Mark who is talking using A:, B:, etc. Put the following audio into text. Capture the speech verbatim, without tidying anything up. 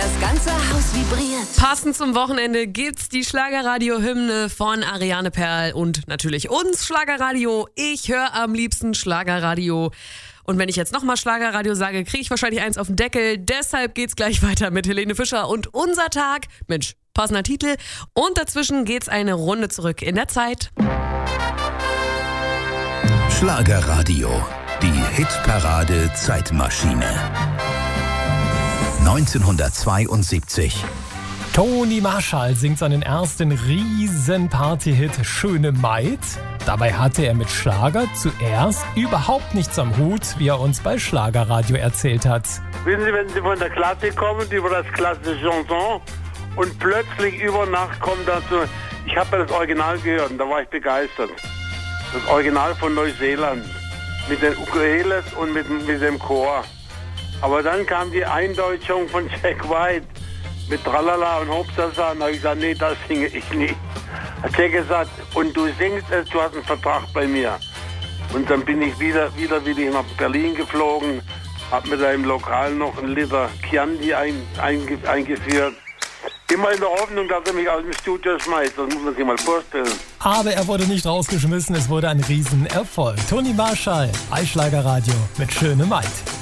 A: Das ganze Haus vibriert.
B: Passend zum Wochenende gibt's die Schlagerradio-Hymne von Ariane Perl und natürlich uns Schlagerradio. Ich höre am liebsten Schlagerradio. Und wenn ich jetzt nochmal Schlagerradio sage, kriege ich wahrscheinlich eins auf den Deckel. Deshalb geht's gleich weiter mit Helene Fischer und Unser Tag. Mensch, passender Titel. Und dazwischen geht's eine Runde zurück in der Zeit.
C: Schlagerradio, die Hitparade Zeitmaschine. neunzehnhundertzweiundsiebzig.
D: Toni Marshall singt seinen ersten riesen Party-Hit Schöne Maid. Dabei hatte er mit Schlager zuerst überhaupt nichts am Hut, wie er uns bei Schlagerradio erzählt hat.
E: Wissen Sie, wenn Sie von der Klassik kommen, über das klassische Chanson und plötzlich über Nacht kommt dazu, ich habe das Original gehört und da war ich begeistert. Das Original von Neuseeland mit den Ukuleles und mit, mit dem Chor. Aber dann kam die Eindeutschung von Jack White mit Tralala und Hopsasa und da habe ich gesagt, nee, das singe ich nicht. Hat Jack gesagt, und du singst es, du hast einen Vertrag bei mir. Und dann bin ich wieder, wieder, wieder nach Berlin geflogen, habe mit einem Lokal noch einen Liter Chianti ein, einge, eingeführt. Immer in der Hoffnung, dass er mich aus dem Studio schmeißt, das muss man sich mal vorstellen.
D: Aber er wurde nicht rausgeschmissen, es wurde ein Riesenerfolg. Toni Marshall bei Schlagerradio mit Schöne Maid.